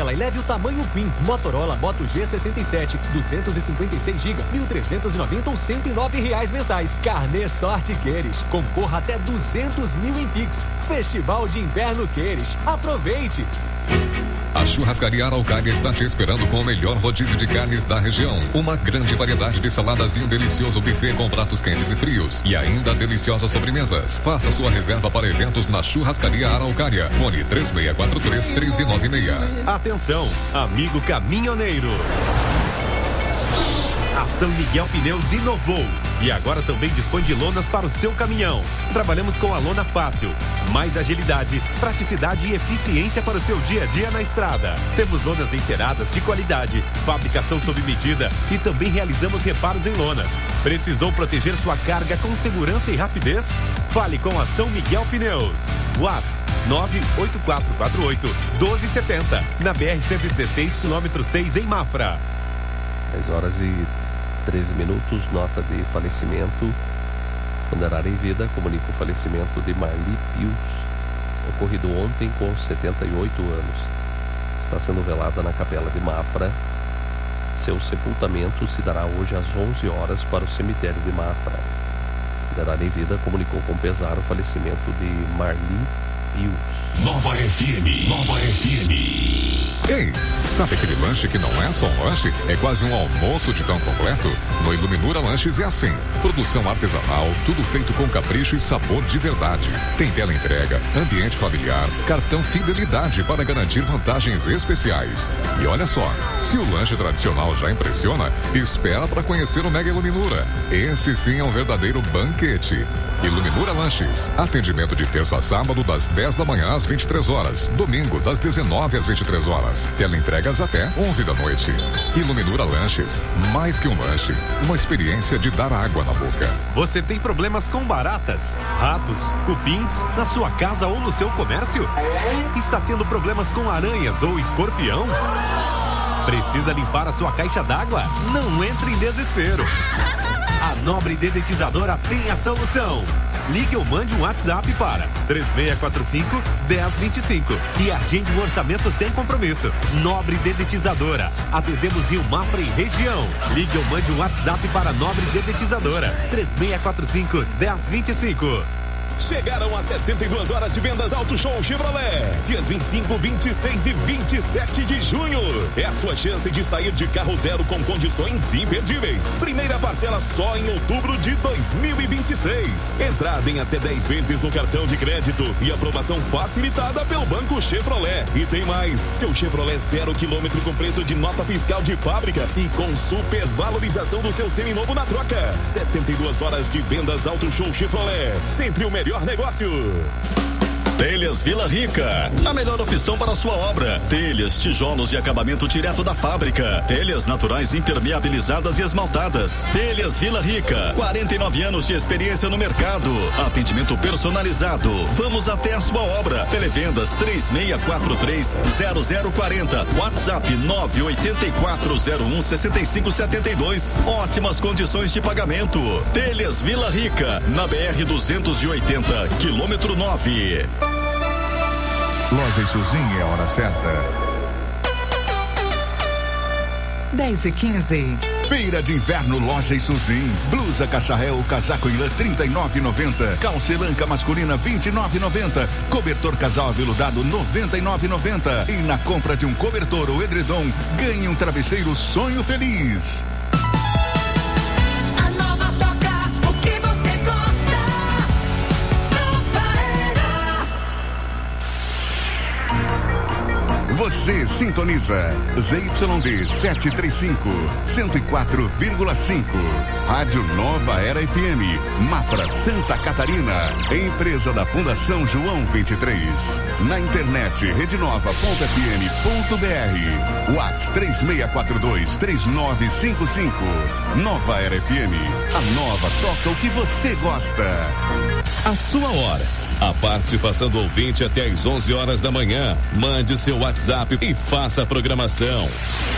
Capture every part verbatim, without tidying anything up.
Motorola e leve o tamanho Queen. Motorola Moto G sessenta e sete, duzentos e cinquenta e seis gigabytes, mil trezentos e noventa ou cento e nove reais mensais. Carnê Sorte Queires. Concorra até duzentos mil em Pix. Festival de Inverno Queires. Aproveite! A Churrascaria Araucária está te esperando com o melhor rodízio de carnes da região. Uma grande variedade de saladas e um delicioso buffet com pratos quentes e frios. E ainda deliciosas sobremesas. Faça sua reserva para eventos na Churrascaria Araucária. Fone três seis quatro três, três nove seis. Atenção, amigo caminhoneiro. A São Miguel Pneus inovou e agora também dispõe de lonas para o seu caminhão. Trabalhamos com a lona fácil, mais agilidade, praticidade e eficiência para o seu dia a dia na estrada. Temos lonas enceradas de qualidade, fabricação sob medida e também realizamos reparos em lonas. Precisou proteger sua carga com segurança e rapidez? Fale com a São Miguel Pneus. WhatsApp nove oito quatro quatro oito, um dois sete zero, na B R cento e dezesseis, quilômetro seis, em Mafra. dez horas e treze minutos, nota de falecimento. Funerária em Vida comunica o falecimento de Marli Pius, ocorrido ontem com setenta e oito anos. Está sendo velada na Capela de Mafra. Seu sepultamento se dará hoje às onze horas para o cemitério de Mafra. Funerária em Vida comunicou com pesar o falecimento de Marli Pius. Nova F M, Nova F M. Ei, sabe aquele lanche que não é só um lanche? É quase um almoço de tão completo? No Iluminura Lanches é assim. Produção artesanal, tudo feito com capricho e sabor de verdade. Tem tela entrega, ambiente familiar, cartão fidelidade para garantir vantagens especiais. E olha só, se o lanche tradicional já impressiona, espera para conhecer o Mega Iluminura. Esse sim é um verdadeiro banquete. Iluminura Lanches. Atendimento de terça a sábado das dez da manhã às vinte e três horas. Domingo das dezenove às vinte e três horas. Teleentregas até onze da noite. Iluminura Lanches. Mais que um lanche, uma experiência de dar água na boca. Você tem problemas com baratas, ratos, cupins na sua casa ou no seu comércio? Está tendo problemas com aranhas ou escorpião? Precisa limpar a sua caixa d'água? Não entre em desespero. A Nobre Dedetizadora tem a solução. Ligue ou mande um WhatsApp para três seis quatro cinco, um zero dois cinco e agende um orçamento sem compromisso. Nobre Dedetizadora. Atendemos Rio Mafra e região. Ligue ou mande um WhatsApp para Nobre Dedetizadora. três seis quatro cinco, um zero dois cinco. Chegaram as setenta e duas horas de vendas Auto Show Chevrolet. Dias vinte e cinco, vinte e seis e vinte e sete de junho. É a sua chance de sair de carro zero com condições imperdíveis. Primeira parcela só em outubro de dois mil e vinte e seis. Entrada em até dez vezes no cartão de crédito e aprovação facilitada pelo Banco Chevrolet. E tem mais, seu Chevrolet zero quilômetro com preço de nota fiscal de fábrica e com super valorização do seu seminovo na troca. setenta e duas horas de vendas Auto Show Chevrolet. Sempre o melhor negócio. Telhas Vila Rica, a melhor opção para a sua obra. Telhas, tijolos e acabamento direto da fábrica. Telhas naturais impermeabilizadas e esmaltadas. Telhas Vila Rica, quarenta e nove anos de experiência no mercado. Atendimento personalizado. Vamos até a sua obra. Televendas três seis quatro três, zero zero quatro zero. WhatsApp nove oito quatro zero um seis cinco sete dois. Ótimas condições de pagamento. Telhas Vila Rica, na B R duzentos e oitenta, quilômetro nove. Loja Isuzinha é a hora certa. dez e quinze. Feira de Inverno Loja Isuzinha. Blusa cacharel, casaco em lã trinta e nove reais e noventa centavos. Calça elanca masculina vinte e nove reais e noventa centavos. Cobertor casal aveludado noventa e nove reais e noventa centavos. E na compra de um cobertor ou edredom, ganhe um travesseiro Sonho Feliz. Você sintoniza Z Y D setecentos e trinta e cinco, cento e quatro vírgula cinco. Rádio Nova Era F M, Mafra, Santa Catarina. Empresa da Fundação João vinte e três. Na internet redenova ponto f m ponto b r. WhatsApp três seis quatro dois, três nove cinco cinco. Nova Era F M. A nova toca o que você gosta. A sua hora. A participação do ouvinte até às onze horas da manhã. Mande seu WhatsApp e faça a programação.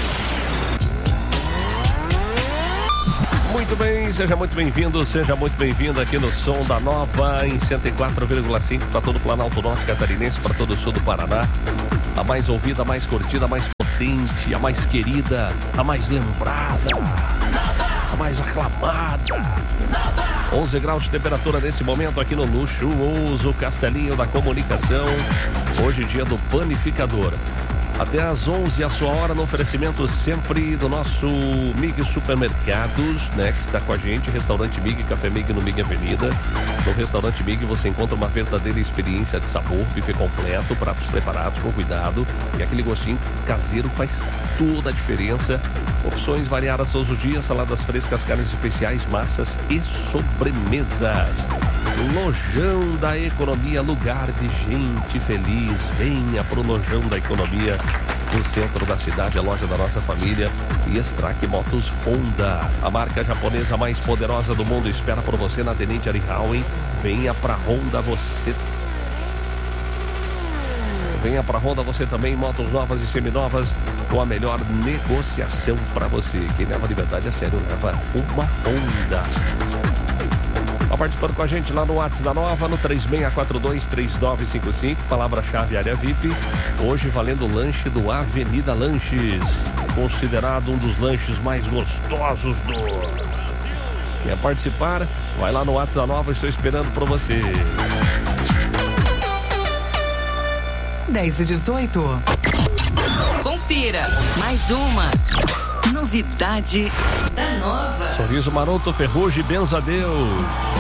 Muito bem, seja muito bem-vindo, seja muito bem-vindo aqui no Som da Nova em cento e quatro vírgula cinco para todo o Planalto Norte Catarinense, para todo o sul do Paraná. A mais ouvida, a mais curtida, a mais potente diferente, a mais querida, a mais lembrada, a mais aclamada. onze graus de temperatura nesse momento aqui no luxuoso Castelinho da Comunicação. Hoje dia do panificador. Até às onze, a sua hora, no oferecimento sempre do nosso Mig Supermercados, né? Que está com a gente, Restaurante Mig, Café Mig no Mig Avenida. No Restaurante Mig você encontra uma verdadeira experiência de sabor, buffet completo, pratos preparados com cuidado e aquele gostinho caseiro faz toda a diferença. Opções variadas todos os dias, saladas frescas, carnes especiais, massas e sobremesas. Lojão da Economia, lugar de gente feliz. Venha pro Lojão da Economia, no centro da cidade, a loja da nossa família. E Strack Motos Honda, a marca japonesa mais poderosa do mundo, espera por você na Tenente Arihauen. Venha pra Honda você. Venha pra Honda você também, motos novas e seminovas com a melhor negociação pra você. Quem leva de verdade a sério leva uma Honda. Tá participando com a gente lá no WhatsApp da Nova, no três seis quatro dois, três nove cinco cinco, palavra-chave área V I P. Hoje valendo o lanche do Avenida Lanches, considerado um dos lanches mais gostosos do... Quer participar? Vai lá no WhatsApp da Nova, estou esperando por você. dez e dezoito. Confira mais uma novidade da Nova. Sorriso Maroto, Ferrugem, benza a Deus.